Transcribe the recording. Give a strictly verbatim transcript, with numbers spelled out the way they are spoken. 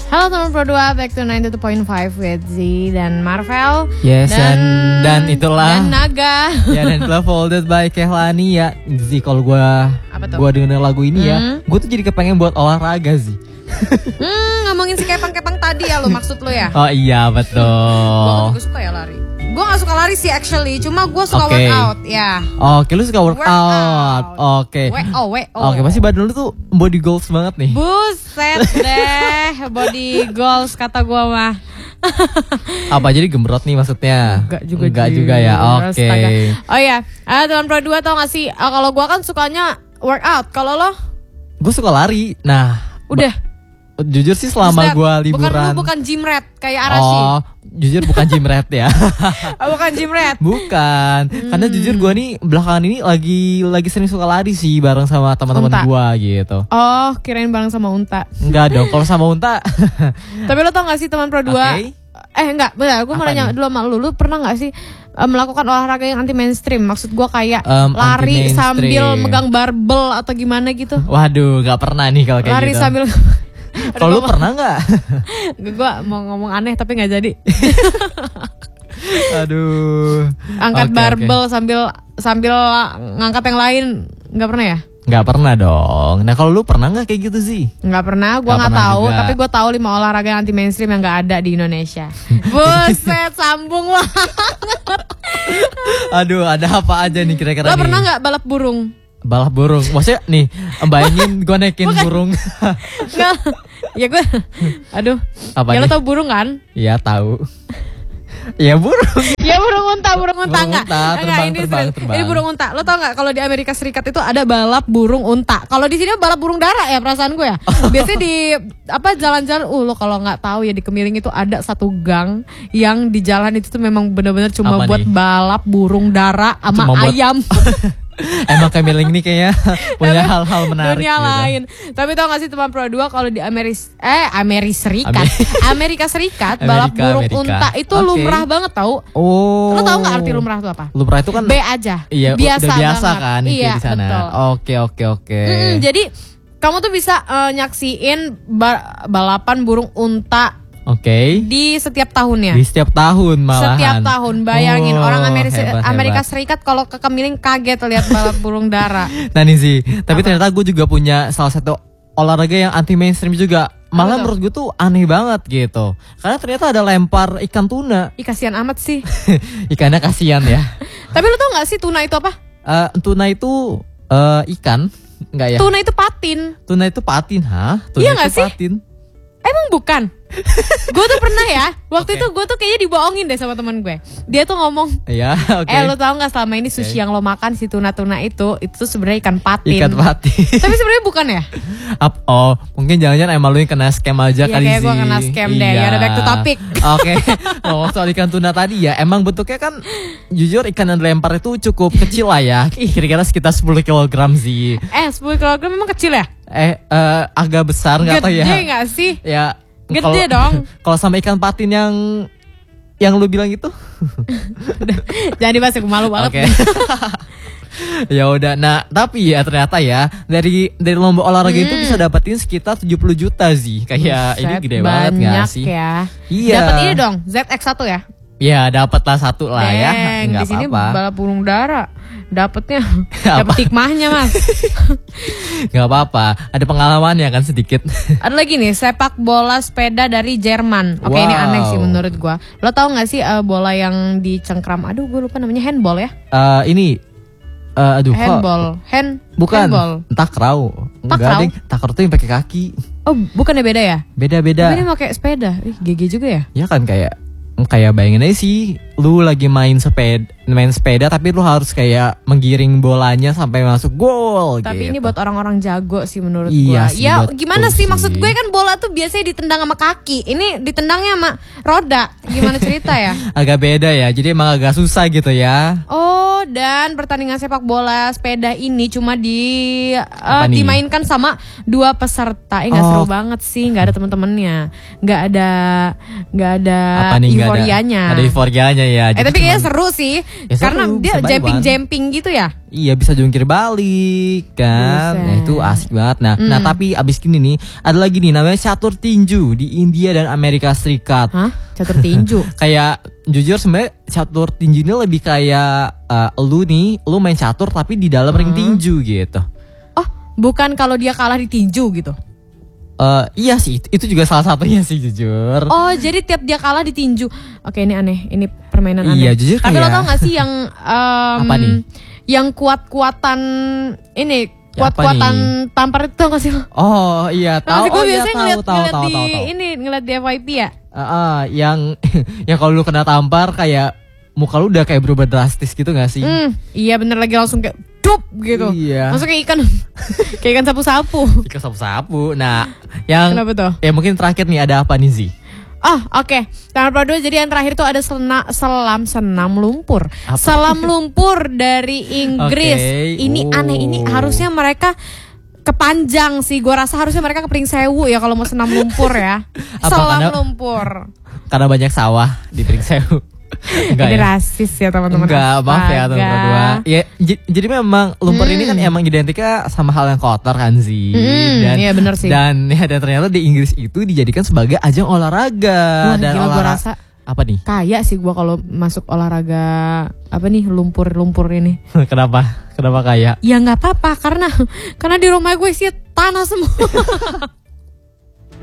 Halo teman Pro dua, back to sembilan puluh dua point lima with Z dan Marvel. Yes, dan dan, dan itulah dan Naga. Ya, dan itulah Folded by Kehlani ya. Z, kalau gue gue denger lagu ini hmm. ya, gue tuh jadi kepengen buat olahraga sih. Hmm, ngomongin si kepang-kepang tadi ya lo, maksud lo ya? Oh iya betul. Gue juga suka ya lari. Gue gak suka lari sih actually, cuma gue suka okay. workout ya. Oke, okay, lu suka workout. workout. Oke. Okay. Oh, we, oh. Oke, okay, pasti badan lu tuh body goals banget nih. Buset deh, body goals kata gue mah. Apa jadi gembrot nih maksudnya? Enggak juga. Enggak juga ya. Oke. Okay. Oh iya, ah, teman Pro dua tau gak sih? Uh, kalau gue kan sukanya workout. Kalau lo? Gue suka lari. Nah, udah. Jujur sih selama gue liburan. Bukan bukan gym rat kayak Arashi. Oh, jujur bukan gym rat ya. Oh, bukan gym rat. Bukan. Hmm. Karena jujur gue nih belakangan ini lagi lagi sering suka lari sih bareng sama teman-teman gue gitu. Oh, kirain bareng sama Unta. Enggak dong, kalau sama Unta. Tapi lo tau gak sih teman Pro dua? Okay. Eh enggak, bentar, gue mau nanya dulu sama lu. Lu pernah gak sih uh, melakukan olahraga yang anti mainstream? Maksud gue kayak um, lari sambil megang barbel atau gimana gitu? Waduh, gak pernah nih kalau kayak lari gitu. Lari sambil kalau lu pernah nggak? Gue mau ngomong aneh tapi nggak jadi. Aduh. Angkat okay, barbel okay. sambil sambil ngangkat yang lain nggak pernah ya? Nggak pernah dong. Nah kalau lu pernah nggak kayak gitu sih? Nggak pernah. Gue nggak tahu. Juga. Tapi gue tahu lima olahraga anti mainstream yang nggak ada di Indonesia. Buset, sambung banget. Aduh, ada apa aja nih kira-kira? Lo pernah nggak balap burung? Balap burung, maksudnya nih bayangin gue naikin Bukan. burung. Nggak, ya gue, aduh. Apa ya nih? Lo tau burung kan? Iya tahu. Ya burung. Ya burung unta, burung unta burung enggak? Unta, terbang, enggak, ini terbang, terbang. Ini burung unta. Lo tau nggak kalau di Amerika Serikat itu ada balap burung unta. Kalau di sini balap burung dara ya perasaan gue ya. Biasanya di apa jalan-jalan, uh lo kalau nggak tahu ya di Kemiling itu ada satu gang yang di jalan itu tuh memang benar-benar cuma apa buat nih? balap burung dara sama cuma ayam. Emang Kemiling ini kayaknya punya hal-hal menarik dunia gitu. lain. Tapi tau gak sih teman Pro dua kalau di Ameris eh Amerika Serikat, Amerika Serikat balap Amerika, burung Amerika. unta itu okay. lumrah banget tau. Oh. Lo tau gak arti lumrah itu apa? Lumrah itu kan B aja. Iya, biasa, udah biasa banget. kan iya, di sana. Betul. Oke, oke, oke. Mm, jadi kamu tuh bisa uh, nyaksiin ba- balapan burung unta. Oke. Okay. Di setiap tahunnya. Di setiap tahun malahan. Setiap tahun, bayangin oh, orang Amerika, hebat, Amerika hebat. Serikat kalau ke Kemiling kaget lihat balap burung dara. Nah nih sih, tapi apa? Ternyata gue juga punya salah satu olahraga yang anti mainstream juga. Malah Betul. menurut gue tuh aneh banget gitu. Karena ternyata ada lempar ikan tuna. Ih kasihan amat sih. Ikannya kasihan ya. Tapi lo tau gak sih tuna itu apa? Uh, tuna itu uh, ikan, enggak ya? Tuna itu patin. Tuna itu patin, hah? Tuna iya itu gak sih? patin. Emang bukan? Gue tuh pernah ya. Waktu okay. itu gue tuh kayaknya dibohongin deh sama teman gue. Dia tuh ngomong, ya, okay. eh lo tau gak selama ini sushi okay. yang lo makan si tuna-tuna itu itu tuh sebenarnya ikan patin. Ikan patin. Tapi sebenarnya bukan ya? Up, oh, mungkin jangan-jangan emang lu yang kena scam aja ya, kali sih. Iya kayak gue kena scam deh. Iya. Ya udah back to topic. Oke. Okay. Ngomong soal ikan tuna tadi ya, emang bentuknya kan jujur ikan yang dilempar itu cukup kecil lah ya. Kira-kira sekitar sepuluh kilogram sih. Eh sepuluh kilogram memang kecil ya? Eh uh, agak besar nggak tahu ya? Gede nggak sih? Ya. Gede kalo, dong. Kalau sama ikan patin yang yang lu bilang itu. Jangan dibahas, aku malu banget. Oke. Okay. Ya udah. Nah, tapi ya ternyata ya dari dari lomba olahraga hmm. itu bisa dapetin sekitar tujuh puluh juta sih. Kayak Buset, ini gede banget enggak sih? Ya. Iya. Dapat ini dong, Z X satu ya? Ya, dapat lah satu lah ya. Enggak di sini balap burung dara. Dapatnya dapat hikmahnya, Mas. Gak apa-apa, ada pengalamannya kan sedikit. Ada lagi nih, sepak bola sepeda dari Jerman. Oke, wow. Ini aneh sih menurut gua. Lo tau gak sih uh, bola yang dicengkram? Aduh, gue lupa namanya, handball ya? Uh, ini uh, aduh, handball, hand bukan, handball. Takraw. Takraw? Takraw tuh yang pakai kaki. Oh, bukannya beda ya? Beda-beda. Tapi ini pakai sepeda. Ih, G G juga ya? Ya kan kayak kayak bayangin aja sih, lu lagi main sepeda, main sepeda tapi lu harus kayak menggiring bolanya sampai masuk gol. Tapi gitu. ini buat orang-orang jago sih menurut iya gua. Sih, ya gimana sih, sih maksud gue kan bola tuh biasanya ditendang sama kaki, ini ditendangnya sama roda. Gimana cerita ya? Agak beda ya, jadi emang agak susah gitu ya. Oh, dan pertandingan sepak bola sepeda ini cuma di uh, dimainkan sama dua peserta. Eh nggak oh. seru banget sih, nggak ada teman-temannya, nggak ada nggak ada euforianya. Ada euforianya ya. Eh tapi kayaknya seru sih. Ya, seru, karena dia bisa jumping-jumping gitu ya. Iya, bisa jungkir balik kan. Buset. Nah itu asik banget. Nah, Mm. nah tapi abis ini nih ada lagi nih namanya catur tinju di India dan Amerika Serikat. Hah? Catur tinju? Kayak jujur sebenarnya catur tinju ini lebih kayak uh, lu nih, lu main catur tapi di dalam ring tinju gitu. Oh, bukan kalau dia kalah di tinju gitu. Uh, iya sih, itu juga salah satunya sih jujur. Oh, jadi tiap dia kalah di tinju. Oke, ini aneh. Ini permainan aneh. Iya, jujur Tapi kayak- lo tau gak sih yang um, Apa nih? yang kuat-kuatan ini Ya, apa kuat-kuatan nih? tampar itu tau gak sih lo? Oh iya tahu. Gue Oh iya biasanya tahu ngeliat, tahu ngeliat tahu di tahu. tahu. ini ngeliat di F Y P ya. Ah, ah, yang yang kalau lu kena tampar kayak muka lu udah kayak berubah drastis gitu gak sih? Hmm, iya bener lagi langsung kayak dup gitu. Iya. Langsung kayak ikan kayak ikan sapu-sapu. Ikan sapu-sapu. Nah, yang Kenapa tuh? ya mungkin terakhir nih ada apa nih Zi? Oh oke, tanggal dua jadi yang terakhir tuh ada sena, selam senam lumpur. Apa? Selam lumpur dari Inggris. Oke. Ini Oh. aneh, ini harusnya mereka kepanjang sih. Gua rasa harusnya mereka ke Pringsewu ya kalau mau senam lumpur ya. Apa, Selam karena- lumpur. Karena banyak sawah di Pringsewu. Enggak Ini ya? rasis ya teman-teman. Enggak, maaf ya teman-teman Astaga. berdua. Ya, j- jadi memang lumpur Hmm. ini kan emang identiknya sama hal yang kotor kan Zi. Hmm, iya bener sih. Dan ya dan ternyata di Inggris itu dijadikan sebagai ajang olahraga Wah, dan gila, gua olahraga. rasa Apa nih? kayak sih gua kalau masuk olahraga apa nih lumpur-lumpur ini. Kenapa? Kenapa kayak? Ya nggak apa-apa karena karena di rumah gue sih tanah semua.